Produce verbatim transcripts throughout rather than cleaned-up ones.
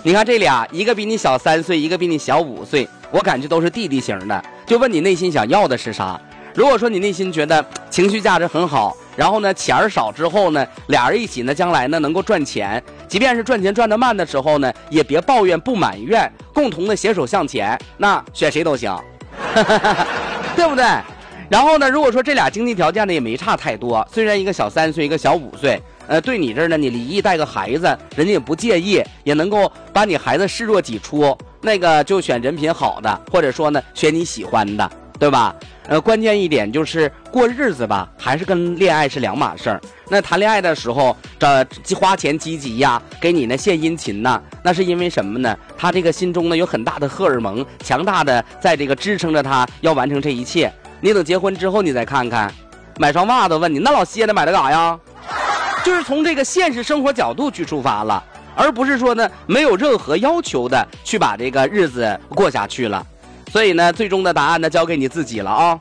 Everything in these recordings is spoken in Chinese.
你看这俩，一个比你小三岁，一个比你小五岁，我感觉都是弟弟型的。就问你内心想要的是啥？如果说你内心觉得情绪价值很好，然后呢钱儿少之后呢，俩人一起呢将来呢能够赚钱，即便是赚钱赚得慢的时候呢，也别抱怨不埋怨，共同的携手向前，那选谁都行，对不对？然后呢，如果说这俩经济条件呢也没差太多，虽然一个小三岁，一个小五岁，呃，对你这儿呢，你离异带个孩子，人家也不介意，也能够把你孩子视若己出，那个就选人品好的，或者说呢选你喜欢的，对吧？呃，关键一点就是过日子吧，还是跟恋爱是两码事儿。那谈恋爱的时候，这花钱积极呀，给你呢献殷勤呐，那是因为什么呢？他这个心中呢有很大的荷尔蒙，强大的在这个支撑着他要完成这一切。你等结婚之后，你再看看，买双袜子问你，那老些的买的干啥呀？就是从这个现实生活角度去出发了，而不是说呢没有任何要求的去把这个日子过下去了。所以呢，最终的答案呢交给你自己了啊。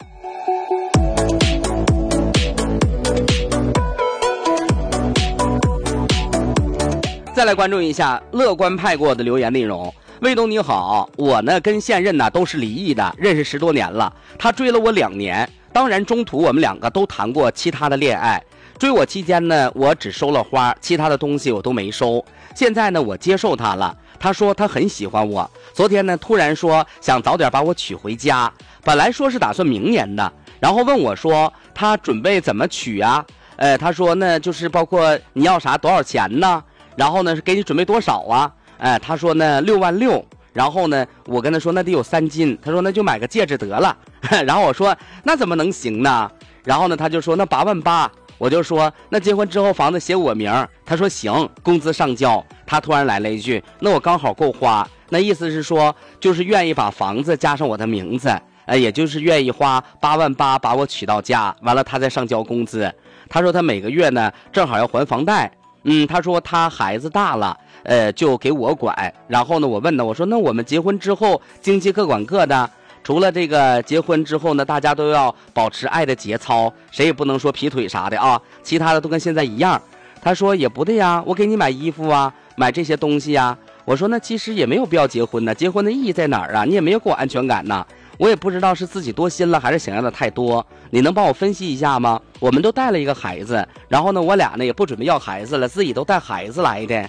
再来关注一下乐观派过的留言内容。卫东你好，我呢跟现任呢都是离异的，认识十多年了，他追了我两年，当然中途我们两个都谈过其他的恋爱。追我期间呢，我只收了花，其他的东西我都没收。现在呢，我接受他了。他说他很喜欢我，昨天呢突然说想早点把我娶回家，本来说是打算明年的，然后问我说他准备怎么娶啊？呃，他说呢就是包括你要啥多少钱呢？然后呢是给你准备多少啊？呃，他说呢六万六。然后呢我跟他说那得有三斤，他说那就买个戒指得了。然后我说那怎么能行呢？然后呢他就说那八万八。我就说那结婚之后房子写我名，他说行，工资上交。他突然来了一句那我刚好够花，那意思是说就是愿意把房子加上我的名字，呃，也就是愿意花八万八把我娶到家，完了他再上交工资。他说他每个月呢正好要还房贷，嗯，他说他孩子大了，呃，就给我管。然后呢我问他，我说那我们结婚之后经济各管各的，除了这个结婚之后呢，大家都要保持爱的节操，谁也不能说劈腿啥的啊，其他的都跟现在一样。他说也不对呀，我给你买衣服啊，买这些东西呀。我说那其实也没有必要结婚呢，结婚的意义在哪儿啊？你也没有给我安全感呢。我也不知道是自己多心了，还是想要的太多。你能帮我分析一下吗？我们都带了一个孩子，然后呢，我俩呢也不准备要孩子了，自己都带孩子来的。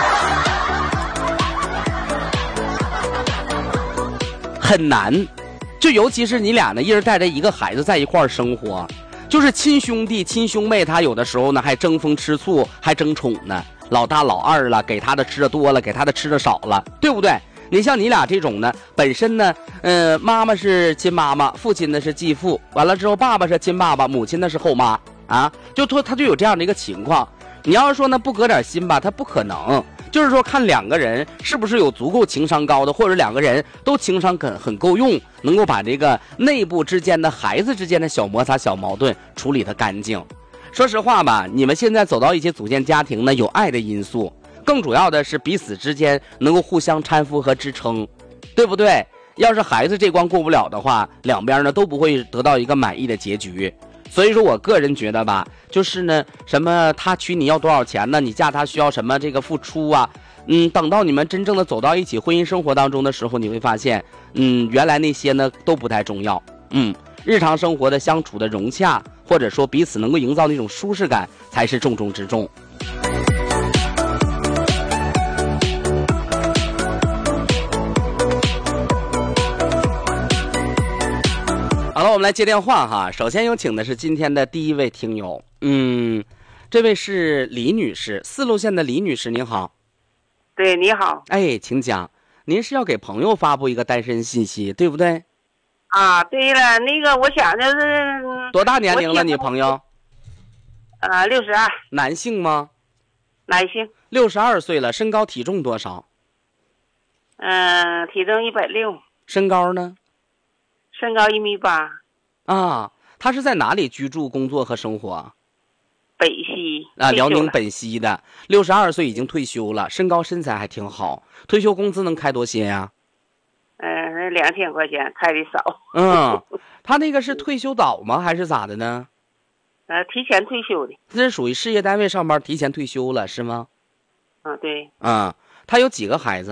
很难。就尤其是你俩呢，一人带着一个孩子在一块儿生活，就是亲兄弟亲兄妹，他有的时候呢还争风吃醋，还争宠呢，老大老二了，给他的吃的多了，给他的吃的少了，对不对？你像你俩这种呢，本身呢呃，妈妈是亲妈妈，父亲呢是继父，完了之后爸爸是亲爸爸，母亲呢是后妈啊，就他他就有这样的一个情况。你要是说呢不搁点心吧，他不可能。就是说看两个人是不是有足够情商高的，或者两个人都情商很很够用，能够把这个内部之间的孩子之间的小摩擦小矛盾处理得干净。说实话吧，你们现在走到一起组建家庭呢，有爱的因素，更主要的是彼此之间能够互相搀扶和支撑，对不对？要是孩子这关过不了的话，两边呢都不会得到一个满意的结局。所以说我个人觉得吧，就是呢什么他娶你要多少钱呢，你嫁他需要什么这个付出啊，嗯，等到你们真正的走到一起婚姻生活当中的时候，你会发现嗯，原来那些呢都不太重要。嗯，日常生活的相处的融洽，或者说彼此能够营造那种舒适感才是重中之重。好了，我们来接电话哈。首先有请的是今天的第一位听友，嗯，这位是李女士，四路线的李女士，您好。 对，你好。 哎，请讲。您是要给朋友发布一个单身信息，对不对？ 啊，对了，那个我想着是多大年龄了，你朋友？ 啊，六十二。 男性吗？ 男性。 六十二岁了，身高体重多少？ 嗯、呃，体重一百六。 身高呢？ 身高一米八。 啊，他是在哪里居住、工作和生活？ 北西啊，辽宁本溪的，六十二岁已经退休了，身高身材还挺好。退休工资能开多些呀？ 嗯、呃，两千块钱，开的少。 嗯，他那个是退休早吗？还是咋的呢？ 呃，提前退休的。 这是属于事业单位上班，提前退休了是吗？ 啊，对。 啊，他有几个孩子？